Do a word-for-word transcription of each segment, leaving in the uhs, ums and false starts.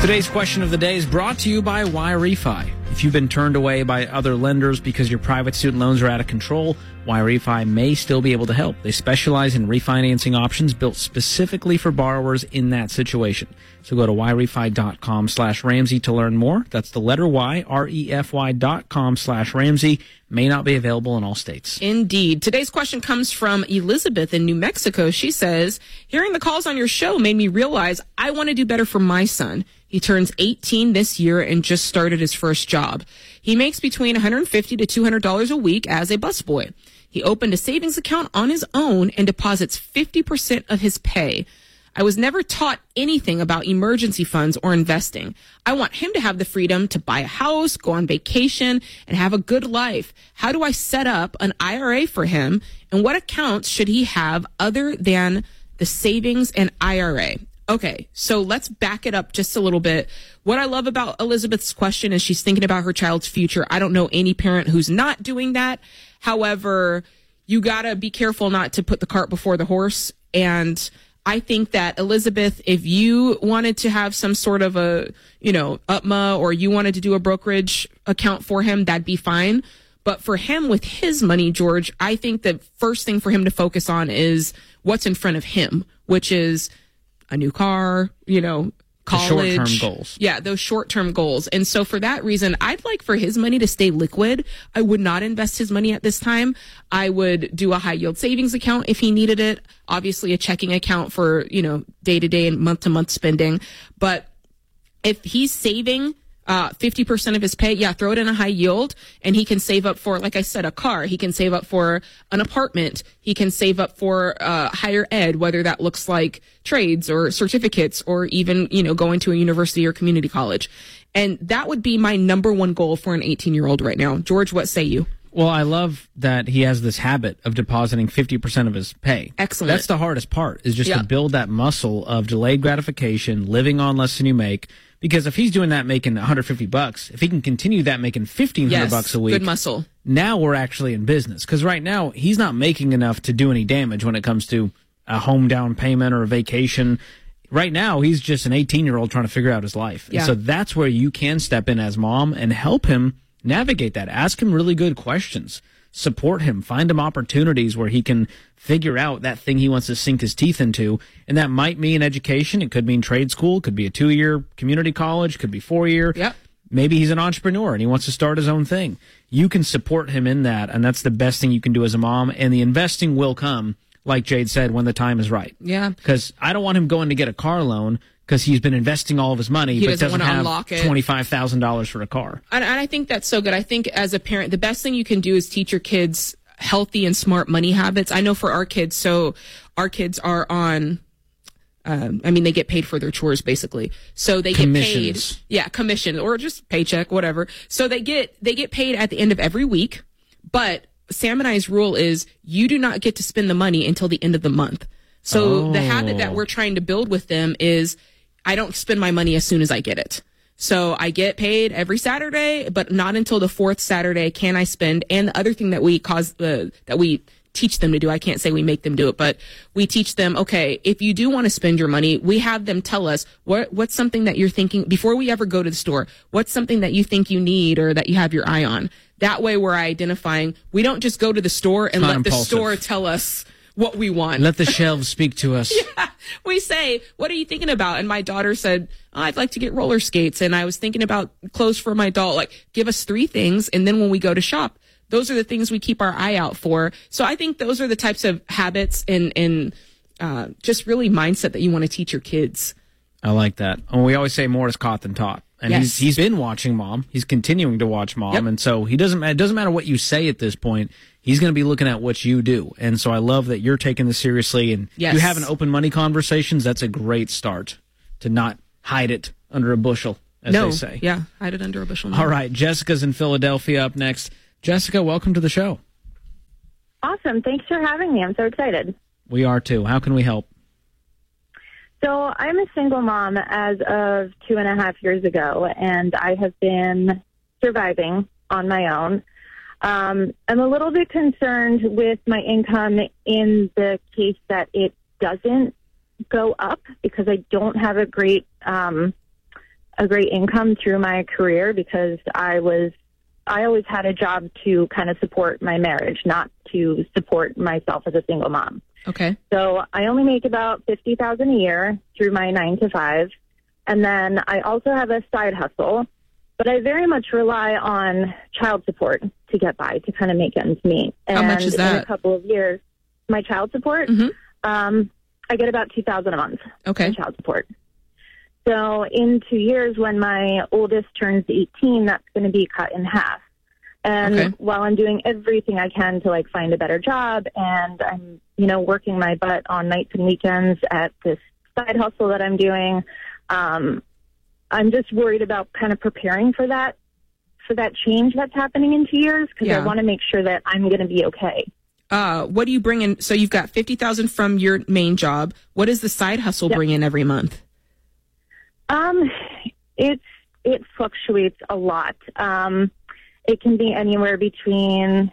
Today's question of the day is brought to you by Y-Refi. If you've been turned away by other lenders because your private student loans are out of control, Y-Refi may still be able to help. They specialize in refinancing options built specifically for borrowers in that situation. So go to yrefy.com slash Ramsey to learn more. That's the letter Y, R-E-F-Y dot com slash Ramsey. May not be available in all states. Indeed. Today's question comes from Elizabeth in New Mexico. She says, hearing the calls on your show made me realize I want to do better for my son. He turns eighteen this year and just started his first job. He makes between one hundred fifty to two hundred dollars a week as a busboy. He opened a savings account on his own and deposits fifty percent of his pay. I was never taught anything about emergency funds or investing. I want him to have the freedom to buy a house, go on vacation, and have a good life. How do I set up an I R A for him? And what accounts should he have other than the savings and I R A? Okay, so let's back it up just a little bit. What I love about Elizabeth's question is she's thinking about her child's future. I don't know any parent who's not doing that. However, you gotta be careful not to put the cart before the horse. And I think that, Elizabeth, if you wanted to have some sort of a, you know, U T M A, or you wanted to do a brokerage account for him, that'd be fine. But for him, with his money, George, I think the first thing for him to focus on is what's in front of him, which is a new car, you know, college. The short-term goals. Yeah, those short-term goals. And so for that reason, I'd like for his money to stay liquid. I would not invest his money at this time. I would do a high-yield savings account if he needed it. Obviously, a checking account for, you know, day-to-day and month-to-month spending. But if he's saving uh fifty percent of his pay, yeah, throw it in a high yield, and he can save up for, like I said, a car. He can save up for an apartment. He can save up for uh higher ed, whether that looks like trades or certificates or even, you know, going to a university or community college. And that would be my number one goal for an eighteen-year-old right now. George, what say you? Well, I love that he has this habit of depositing fifty percent of his pay. Excellent. That's the hardest part, is just Yeah. to build that muscle of delayed gratification, living on less than you make. Because if he's doing that making one hundred fifty bucks, if he can continue that making fifteen hundred Yes, bucks a week, good muscle. Now we're actually in business. Because right now he's not making enough to do any damage when it comes to a home down payment or a vacation. Right now he's just an eighteen-year-old trying to figure out his life. Yeah. And so that's where you can step in as mom and help him navigate that. Ask him really good questions. Support him. Find him opportunities where he can figure out that thing he wants to sink his teeth into. And that might mean education. It could mean trade school. It could be a two-year community college. It could be four-year. Yep. Maybe he's an entrepreneur and he wants to start his own thing. You can support him in that, and that's the best thing you can do as a mom. And the investing will come, like Jade said, when the time is right. Yeah. Because I don't want him going to get a car loan because he's been investing all of his money, He but doesn't doesn't wanna have unlock it. twenty-five thousand dollars for a car. And, and I think that's so good. I think as a parent, the best thing you can do is teach your kids healthy and smart money habits. I know for our kids, so our kids are on, um, I mean, they get paid for their chores basically. So they get paid, Commissions. yeah, commission or just paycheck, whatever. So they get, they get paid at the end of every week. But Sam and I's rule is you do not get to spend the money until the end of the month. So the habit that we're trying to build with them is I don't spend my money as soon as I get it. So I get paid every Saturday, but not until the fourth Saturday can I spend. And the other thing that we cause uh, that we teach them to do, I can't say we make them do it, but we teach them, okay, if you do want to spend your money, we have them tell us what what's something that you're thinking before we ever go to the store. What's something that you think you need or that you have your eye on? That way we're identifying. We don't just go to the store and Not let impulsive. the store tell us what we want. Let the shelves speak to us. Yeah. We say, what are you thinking about? And my daughter said, oh, I'd like to get roller skates. And I was thinking about clothes for my doll. Like, give us three things. And then when we go to shop, those are the things we keep our eye out for. So I think those are the types of habits and, and uh, just really mindset that you want to teach your kids. I like that. And we always say more is caught than taught. And Yes. he's he's been watching Mom. He's continuing to watch Mom. Yep. And so he doesn't it doesn't matter what you say at this point. He's going to be looking at what you do. And so I love that you're taking this seriously and Yes. you having open money conversations. That's a great start to not hide it under a bushel, as no. they say. Yeah. Hide it under a bushel. No. All right. Jessica's in Philadelphia up next. Jessica, welcome to the show. Awesome. Thanks for having me. I'm so excited. We are too. How can we help? So I'm a single mom as of two and a half years ago, and I have been surviving on my own. Um, I'm a little bit concerned with my income in the case that it doesn't go up because I don't have a great um, a great income through my career because I was, I always had a job to kind of support my marriage, not to support myself as a single mom. Okay. So I only make about fifty thousand dollars a year through my nine to five. And then I also have a side hustle, but I very much rely on child support to get by, to kind of make ends meet. And How much is that? in a couple of years, my child support, Mm-hmm. um, I get about two thousand dollars a month Okay. in child support. So in two years, when my oldest turns eighteen, that's going to be cut in half. And Okay. while I'm doing everything I can to like find a better job, and I'm, you know, working my butt on nights and weekends at this side hustle that I'm doing, um, I'm just worried about kind of preparing for that, for that change that's happening in two years, because Yeah. I want to make sure that I'm going to be okay. Uh, what do you bring in? So you've got fifty thousand from your main job. What does the side hustle Yep. bring in every month? Um, it's it fluctuates a lot. Um, it can be anywhere between,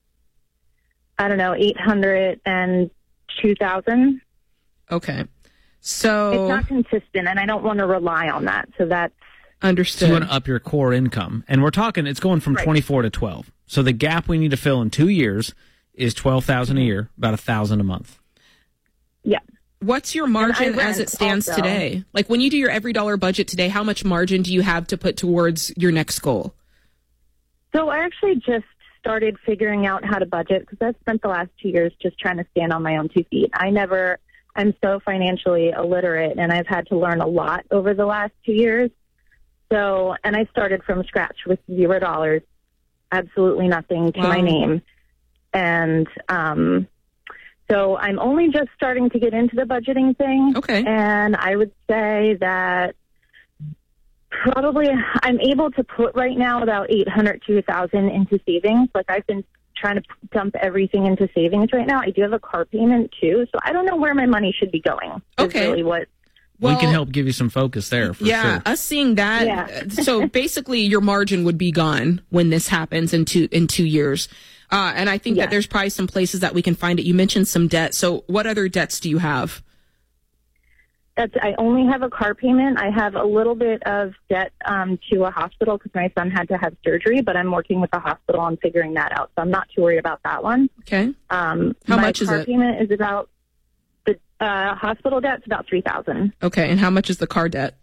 I don't know, eight hundred and two thousand. Okay. So It's not consistent, and I don't want to rely on that. So that's So understood. you want to up your core income. And we're talking, it's going from Right. twenty-four to twelve. So the gap we need to fill in two years is twelve thousand a year, about a thousand a month. yeah. What's your margin And I as rent it stands also. today? Like when you do your every dollar budget today, how much margin do you have to put towards your next goal? So I actually just started figuring out how to budget because I've spent the last two years just trying to stand on my own two feet. I never, I'm so financially illiterate, and I've had to learn a lot over the last two years. So, and I started from scratch with zero dollars, absolutely nothing to Wow. my name. And um, so I'm only just starting to get into the budgeting thing. Okay. And I would say that probably I'm able to put right now about eight hundred to one thousand into savings. Like I've been trying to dump everything into savings right now. I do have a car payment too. So I don't know where my money should be going. is Okay. Really what, Well, we can help give you some focus there for yeah, sure. us seeing that. Yeah. So basically, your margin would be gone when this happens in two in two years. Uh, and I think Yeah. that there's probably some places that we can find it. You mentioned some debt. So what other debts do you have? that's, I only have a car payment. I have a little bit of debt um, to a hospital because my son had to have surgery, but I'm working with the hospital on figuring that out. So I'm not too worried about that one. Okay. Um, How my much is car it? payment is about, the uh, hospital debt's about three thousand dollars. Okay. And how much is the car debt?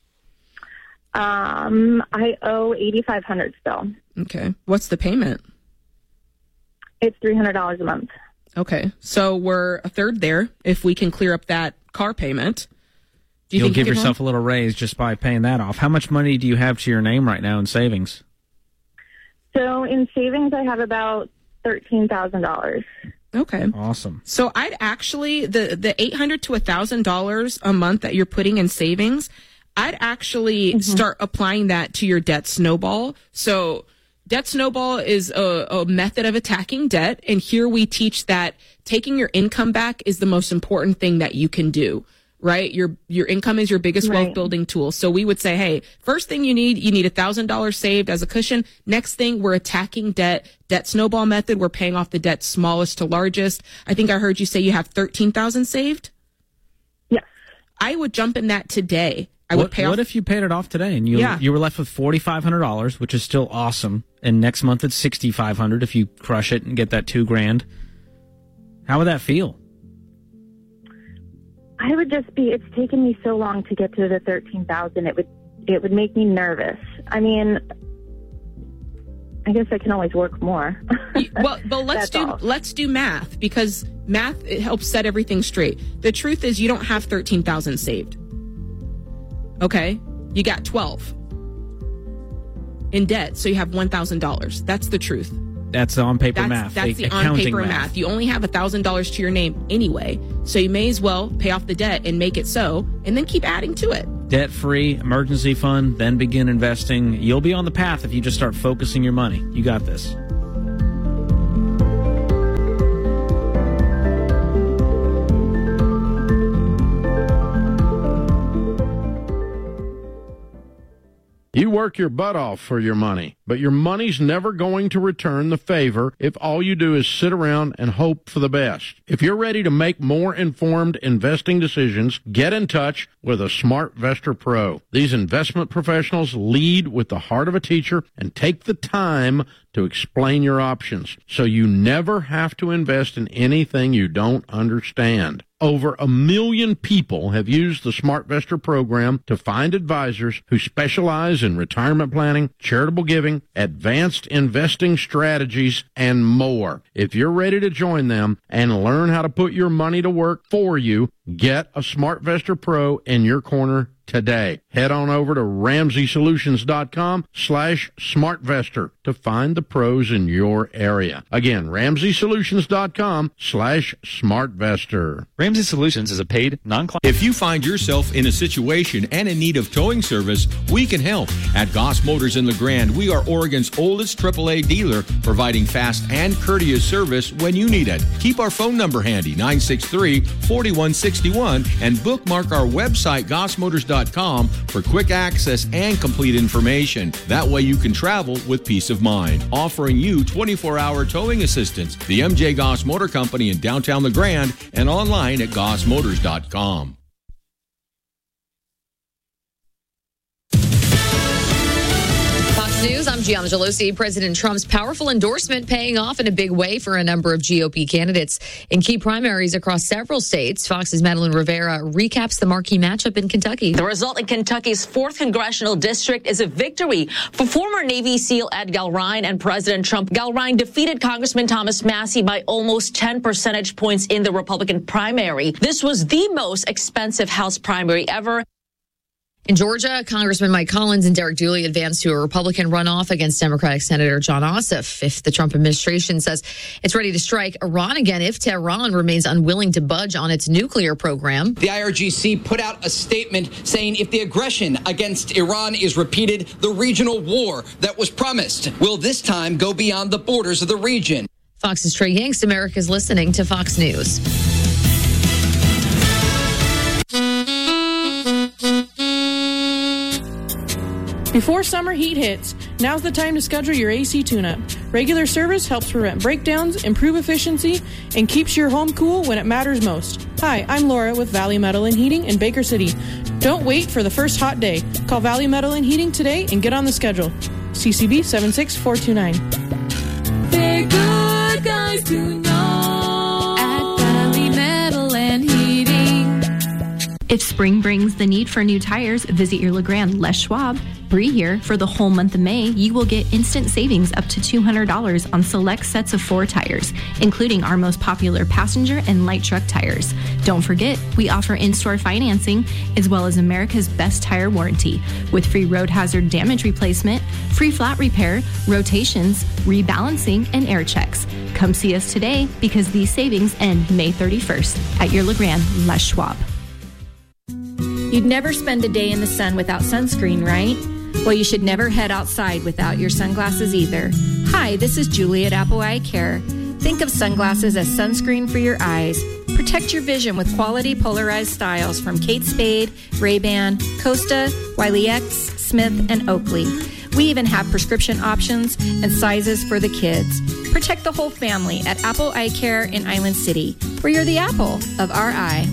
Um, I owe eighty-five hundred dollars still. Okay. What's the payment? It's three hundred dollars a month. Okay. So we're a third there if we can clear up that car payment. Do you You'll think you give can yourself a little raise just by paying that off. How much money do you have to your name right now in savings? So in savings, I have about thirteen thousand dollars. Okay. Awesome. So I'd actually the the eight hundred to a thousand dollars a month that you're putting in savings, I'd actually start applying that to your debt snowball. So debt snowball is a, a method of attacking debt, and here we teach that taking your income back is the most important thing that you can do. Right? Your your income is your biggest Right. wealth building tool. So we would say, hey, first thing you need, you need a thousand dollars saved as a cushion. Next thing, we're attacking debt. Debt snowball method. We're paying off the debt smallest to largest. I think I heard you say you have thirteen thousand saved. Yes. I would jump in that today. I what, would pay what off. if you paid it off today and you Yeah. you were left with forty-five hundred dollars, which is still awesome, and next month it's sixty-five hundred dollars if you crush it and get that two grand? How would that feel? I would just be, it's taken me so long to get to the thirteen thousand. It would, it would make me nervous. I mean, I guess I can always work more. well, but let's That's do all. let's do math because math it helps set everything straight. The truth is, you don't have thirteen thousand saved. Okay, you got twelve in debt, so you have one thousand dollars. That's the truth. That's the on paper That's math. that's the on accounting paper math. You only have a thousand dollars to your name anyway, so you may as well pay off the debt and make it so, and then keep adding to it. Debt free, emergency fund, then begin investing. You'll be on the path if you just start focusing your money. You got this. You work your butt off for your money, but your money's never going to return the favor if all you do is sit around and hope for the best. If you're ready to make more informed investing decisions, get in touch with a SmartVestor Pro. These investment professionals lead with the heart of a teacher and take the time to explain your options, so you never have to invest in anything you don't understand. Over a million people have used the SmartVestor program to find advisors who specialize in retirement planning, charitable giving, advanced investing strategies, and more. If you're ready to join them and learn how to put your money to work for you, get a SmartVestor Pro in your corner today. Head on over to RamseySolutions.com slash SmartVestor to find the pros in your area. Again, RamseySolutions.com slash SmartVestor. Ramsey Solutions is a paid, non-client. If you find yourself in a situation and in need of towing service, we can help. At Goss Motors in LeGrand, we are Oregon's oldest triple A dealer, providing fast and courteous service when you need it. Keep our phone number handy, nine six three, four one six one, and bookmark our website, goss motors dot com, for quick access and complete information. That way you can travel with peace of mind. Offering you twenty-four hour towing assistance. The M J Goss Motor Company in downtown LeGrand and online at goss motors dot com. News. I'm Gianna Gelosi. President Trump's powerful endorsement paying off in a big way for a number of G O P candidates in key primaries across several states. Fox's Madeline Rivera recaps the marquee matchup in Kentucky. The result in Kentucky's fourth congressional district is a victory for former Navy SEAL Ed Galrine and President Trump. Galrine defeated Congressman Thomas Massie by almost ten percentage points in the Republican primary. This was the most expensive House primary ever. In Georgia, Congressman Mike Collins and Derek Dooley advanced to a Republican runoff against Democratic Senator John Ossoff. If the Trump administration says it's ready to strike Iran again, if Tehran remains unwilling to budge on its nuclear program. The I R G C put out a statement saying if the aggression against Iran is repeated, the regional war that was promised will this time go beyond the borders of the region. Fox's Trey Yanks, America's listening to Fox News. Before summer heat hits, now's the time to schedule your A C tune-up. Regular service helps prevent breakdowns, improve efficiency, and keeps your home cool when it matters most. Hi, I'm Laura with Valley Metal and Heating in Baker City. Don't wait for the first hot day. Call Valley Metal and Heating today and get on the schedule. C C B seven six four two nine. They're good guys to know at Valley Metal and Heating. If spring brings the need for new tires, visit your LeGrand Les Schwab. Bree here. For the whole month of May, you will get instant savings up to two hundred dollars on select sets of four tires, including our most popular passenger and light truck tires. Don't forget, we offer in-store financing as well as America's best tire warranty with free road hazard damage replacement, free flat repair, rotations, rebalancing, and air checks. Come see us today because these savings end May thirty-first at your LeGrand Les Schwab. You'd never spend a day in the sun without sunscreen, right? Well, you should never head outside without your sunglasses either. Hi, this is Julie at Apple Eye Care. Think of sunglasses as sunscreen for your eyes. Protect your vision with quality polarized styles from Kate Spade, Ray-Ban, Costa, Wiley X, Smith, and Oakley. We even have prescription options and sizes for the kids. Protect the whole family at Apple Eye Care in Island City, where you're the apple of our eye.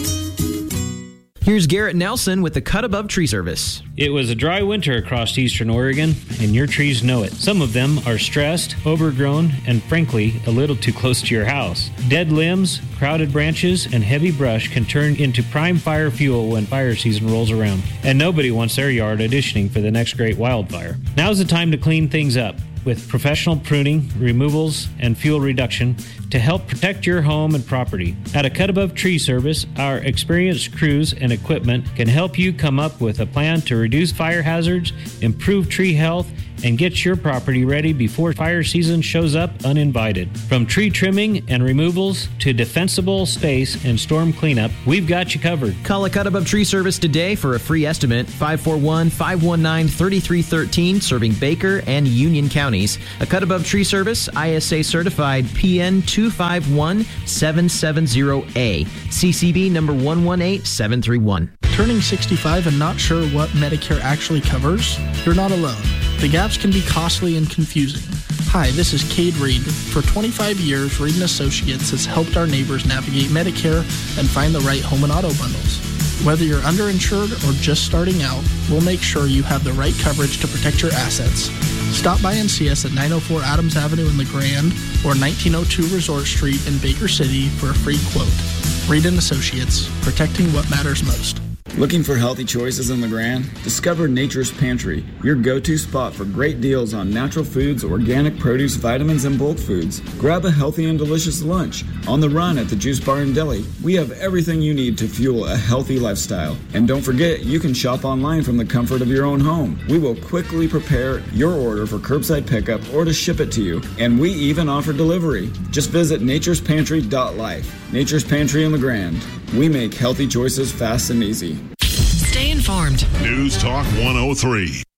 Here's Garrett Nelson with the Cut Above Tree Service. It was a dry winter across eastern Oregon, and your trees know it. Some of them are stressed, overgrown, and frankly, a little too close to your house. Dead limbs, crowded branches, and heavy brush can turn into prime fire fuel when fire season rolls around, and nobody wants their yard auditioning for the next great wildfire. Now's the time to clean things up with professional pruning, removals, and fuel reduction to help protect your home and property. At a Cut Above Tree Service, our experienced crews and equipment can help you come up with a plan to reduce fire hazards, improve tree health, and get your property ready before fire season shows up uninvited. From tree trimming and removals to defensible space and storm cleanup, we've got you covered. Call a Cut Above Tree Service today for a free estimate. five four one, five one nine, three three one three, serving Baker and Union counties. A Cut Above Tree Service, I S A certified P N two five one seven seven zero A. C C B number one one eight seven three one. Turning sixty-five and not sure what Medicare actually covers? You're not alone. The gaps can be costly and confusing. Hi, this is Cade Reed. For twenty-five years, Reed and Associates has helped our neighbors navigate Medicare and find the right home and auto bundles. Whether you're underinsured or just starting out, we'll make sure you have the right coverage to protect your assets. Stop by and see us at nine oh four Adams Avenue in LeGrand or nineteen oh two Resort Street in Baker City for a free quote. Reed and Associates, protecting what matters most. Looking for healthy choices in LeGrand? Discover Nature's Pantry, your go-to spot for great deals on natural foods, organic produce, vitamins, and bulk foods. Grab a healthy and delicious lunch. On the run at the Juice Bar and Deli, we have everything you need to fuel a healthy lifestyle. And don't forget, you can shop online from the comfort of your own home. We will quickly prepare your order for curbside pickup or to ship it to you. And we even offer delivery. Just visit natures pantry dot life. Nature's Pantry in LeGrand. We make healthy choices fast and easy. Stay informed. News Talk one oh three.